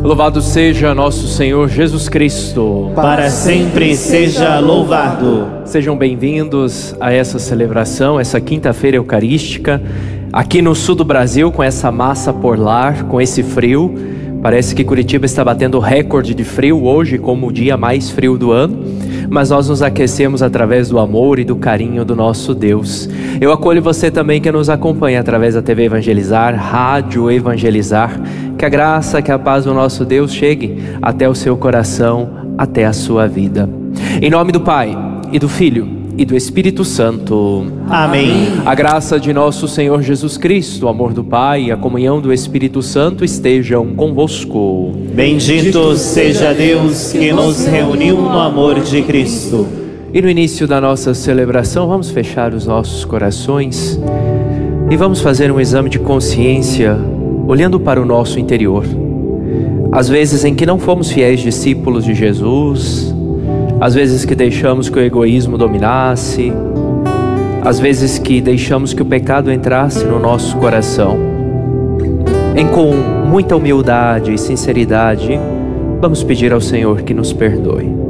Louvado seja nosso Senhor Jesus Cristo. Para sempre seja louvado. Sejam bem-vindos a essa celebração, essa quinta-feira eucarística, aqui no sul do Brasil, com essa massa polar, com esse frio. Parece que Curitiba está batendo recorde de frio hoje, como o dia mais frio do ano. Mas nós nos aquecemos através do amor e do carinho do nosso Deus. Eu acolho você também que nos acompanha através da TV Evangelizar, Rádio Evangelizar. Que a graça, que a paz do nosso Deus chegue até o seu coração, até a sua vida. Em nome do Pai, e do Filho, e do Espírito Santo. Amém. A graça de nosso Senhor Jesus Cristo, o amor do Pai e a comunhão do Espírito Santo estejam convosco. Bendito seja Deus que nos reuniu no amor de Cristo. E no início da nossa celebração, vamos fechar os nossos corações e vamos fazer um exame de consciência, olhando para o nosso interior. Às vezes em que não fomos fiéis discípulos de Jesus, às vezes que deixamos que o egoísmo dominasse, às vezes que deixamos que o pecado entrasse no nosso coração. Com muita humildade e sinceridade, vamos pedir ao Senhor que nos perdoe.